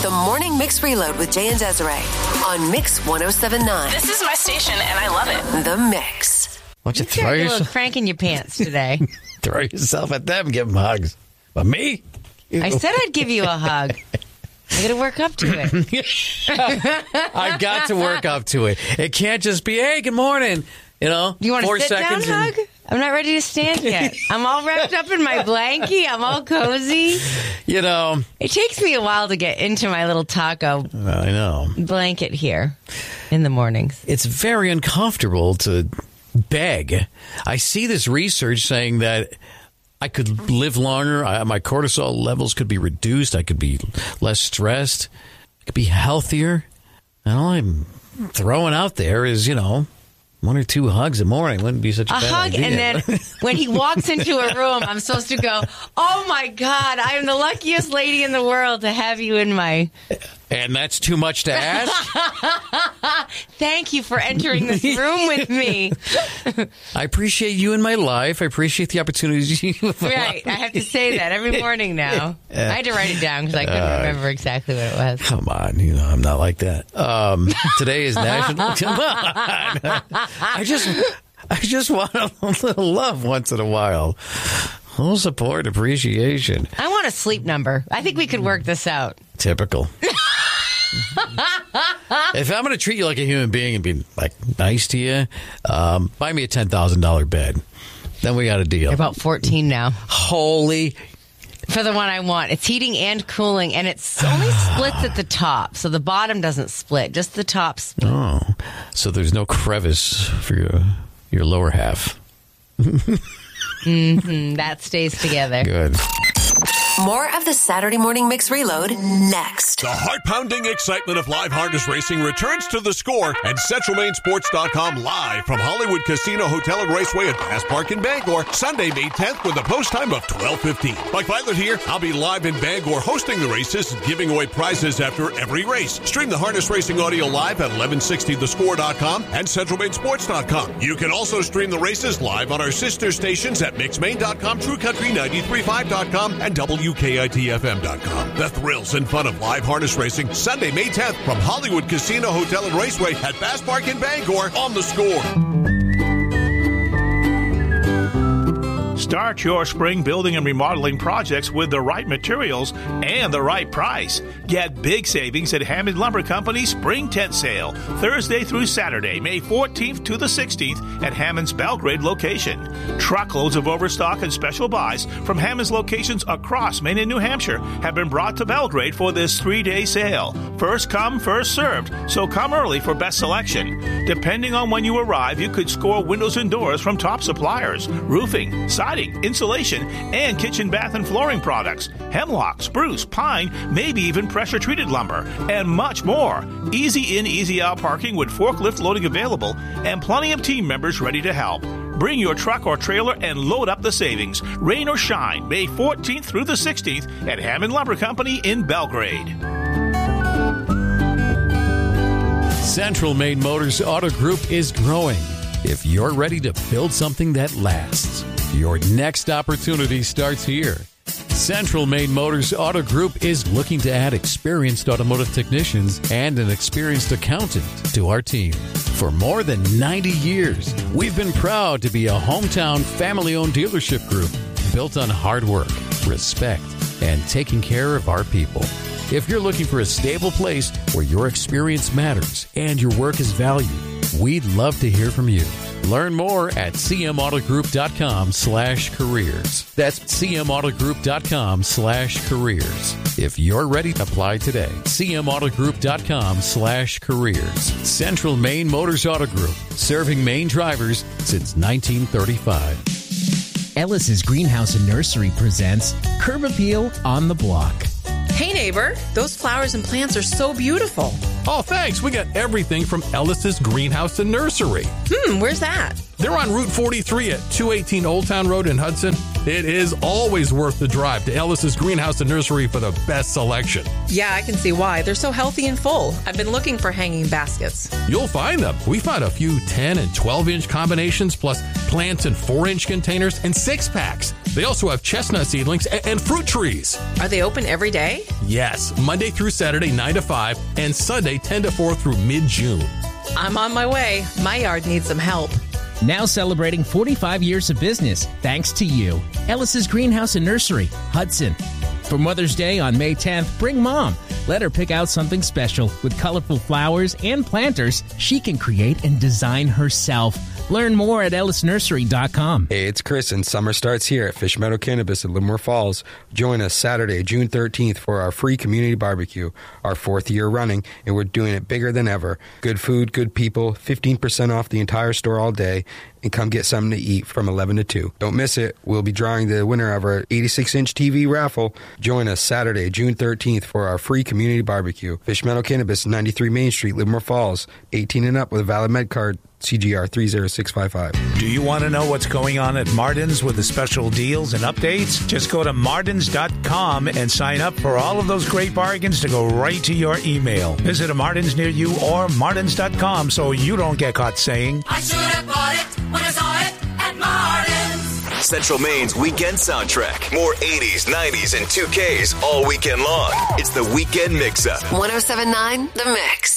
The Morning Mix Reload with Jay and Desiree on Mix 107.9. This is my station, and I love it. The Mix. Why don't you throw a little yourself, crank in your pants today. throw yourself at them, give them hugs. But me? I said I'd give you a hug. I got to work up to it. I've got to work up to it. It can't just be, hey, good morning. You know, Do you want 4 to sit down seconds hug? I'm not ready to stand yet. I'm all wrapped up in my blankie. I'm all cozy. You know. It takes me a while to get into my little taco I know. blanket here in the mornings. It's very uncomfortable to beg. I see this research saying that I could live longer. My cortisol levels could be reduced. I could be less stressed. I could be healthier. And all I'm throwing out there is, 1 or 2 hugs a morning wouldn't be such a bad hug, idea. and then when he walks into a room, I'm supposed to go, oh, my God, I am the luckiest lady in the world to have you in my... And that's too much to ask? Thank you for entering this room with me. I appreciate you in my life. I appreciate the opportunities you have. Right. I have to say that every morning now. I had to write it down because I couldn't remember exactly what it was. Come on. I'm not like that. Today is National... Come on. I just want a little love once in a while. A little support, appreciation. I want a sleep number. I think we could work this out. Typical. If I'm going to treat you like a human being and be nice to you, buy me a $10,000 bed. Then we got a deal. They're about 14 now. Holy. For the one I want. It's heating and cooling, and it's only splits at the top. So the bottom doesn't split, just the top split. Oh, so there's no crevice for your lower half. That stays together. Good. More of the Saturday Morning Mix Reload next. The heart-pounding excitement of live harness racing returns to the Score and CentralMainSports.com live from Hollywood Casino Hotel and Raceway at Bass Park in Bangor, Sunday, May 10th with a post time of 12:15. Mike Violet here. I'll be live in Bangor hosting the races and giving away prizes after every race. Stream the harness racing audio live at 1160thescore.com and CentralMainSports.com. You can also stream the races live on our sister stations at MixMain.com, TrueCountry935.com, and WKITFM.com. The thrills and fun of live harness racing, Sunday, May 10th from Hollywood Casino Hotel and Raceway at Bass Park in Bangor on the Score. Start your spring building and remodeling projects with the right materials and the right price. Get big savings at Hammond Lumber Company's Spring Tent Sale, Thursday through Saturday, May 14th to the 16th at Hammond's Belgrade location. Truckloads of overstock and special buys from Hammond's locations across Maine and New Hampshire have been brought to Belgrade for this 3-day sale. First come, first served, so come early for best selection. Depending on when you arrive, you could score windows and doors from top suppliers, roofing, siding, insulation, and kitchen, bath, and flooring products, hemlock, spruce, pine, maybe even pressure-treated lumber, and much more. Easy in, easy out parking with forklift loading available and plenty of team members ready to help. Bring your truck or trailer and load up the savings. Rain or shine, May 14th through the 16th at Hammond Lumber Company in Belgrade. Central Maine Motors Auto Group is growing. If you're ready to build something that lasts, your next opportunity starts here. Central Maine Motors Auto Group is looking to add experienced automotive technicians and an experienced accountant to our team. For more than 90 years, we've been proud to be a hometown family-owned dealership group built on hard work, respect, and taking care of our people. If you're looking for a stable place where your experience matters and your work is valued, we'd love to hear from you. Learn more at cmautogroup.com/careers. That's cmautogroup.com/careers. If you're ready, apply today. cmautogroup.com/careers. Central Maine Motors Auto Group, serving Maine drivers since 1935. Ellis's Greenhouse and Nursery presents Curb Appeal on the Block. Hey neighbor, those flowers and plants are so beautiful. Oh, thanks. We got everything from Ellis's Greenhouse and Nursery. Where's that? They're on Route 43 at 218 Old Town Road in Hudson. It is always worth the drive to Ellis's Greenhouse and Nursery for the best selection. Yeah, I can see why. They're so healthy and full. I've been looking for hanging baskets. You'll find them. We found a few 10 and 12-inch combinations, plus plants in 4-inch containers and 6-packs. They also have chestnut seedlings and fruit trees. Are they open every day? Yes, Monday through Saturday, 9 to 5, and Sunday, 10 to 4 through mid-June. I'm on my way. My yard needs some help. Now celebrating 45 years of business, thanks to you. Ellis's Greenhouse and Nursery, Hudson. For Mother's Day on May 10th, bring Mom. Let her pick out something special with colorful flowers and planters she can create and design herself. Learn more at ellisnursery.com. Hey, it's Chris, and summer starts here at Fish Meadow Cannabis in Livermore Falls. Join us Saturday, June 13th for our free community barbecue, our 4th year running, and we're doing it bigger than ever. Good food, good people, 15% off the entire store all day, and come get something to eat from 11 to 2. Don't miss it. We'll be drawing the winner of our 86-inch TV raffle. Join us Saturday, June 13th for our free community barbecue. Fish Meadow Cannabis, 93 Main Street, Livermore Falls. 18 and up with a valid med card. CGR 30655. Do you want to know what's going on at Martin's with the special deals and updates? Just go to martins.com and sign up for all of those great bargains to go right to your email. Visit a Martin's near you or martins.com so you don't get caught saying, I should have bought it when I saw it at Martin's. Central Maine's weekend soundtrack. More 80s, 90s, and 2Ks all weekend long. It's the Weekend Mix-Up. 107.9 The Mix.